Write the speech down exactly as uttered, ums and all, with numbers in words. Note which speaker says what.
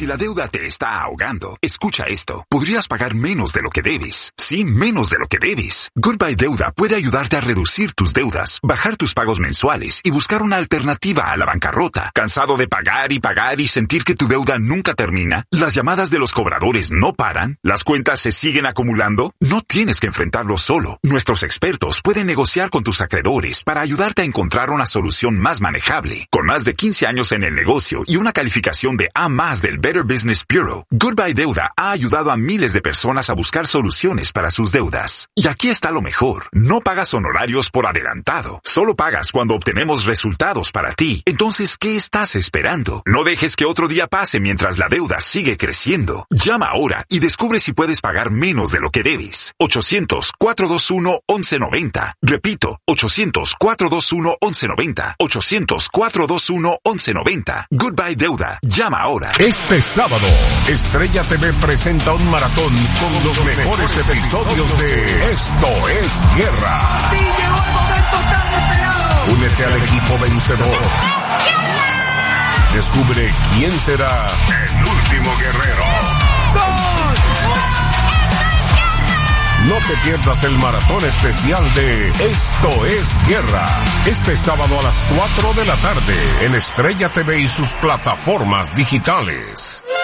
Speaker 1: la deuda te está ahogando, escucha esto. Podrías pagar menos de lo que debes. Sí, menos de lo que debes. Goodbye Deuda puede ayudarte a reducir tus deudas, bajar tus pagos mensuales y buscar una alternativa a la bancarrota. ¿Cansado de pagar y pagar y sentir que tu deuda nunca termina? ¿Las llamadas de los cobradores no paran? ¿Las cuentas se siguen acumulando? No tienes que enfrentarlo solo. Nuestros expertos pueden negociar con tus acreedores para ayudarte a encontrar una solución más manejable. Con más de quince años en el negocio y una calificación de A más del Better Business Bureau, Goodbye Deuda ha ayudado a miles de personas a buscar soluciones para sus deudas. Y aquí está lo mejor. No pagas honorarios por adelantado. Solo pagas cuando obtenemos resultados para ti. Entonces, ¿qué estás esperando? No dejes que otro día pase mientras la deuda sigue creciendo. Llama ahora y descubre si puedes pagar menos de lo que debes. ochocientos, cuatrocientos veintiuno, once noventa. Repito, ochocientos, cuatrocientos veintiuno, once noventa. ochocientos, cuatrocientos veintiuno, once noventa. Goodbye Deuda. Llama ahora.
Speaker 2: Este sábado, Estrella T V presenta un maratón con los mejores episodios de Esto es Guerra.
Speaker 3: ¡Sí, llegó el momento tan esperado!
Speaker 2: Únete al equipo vencedor. Descubre quién será el último guerrero. No te pierdas el maratón especial de Esto es Guerra. Este sábado a las cuatro de la tarde en Estrella T V y sus plataformas digitales.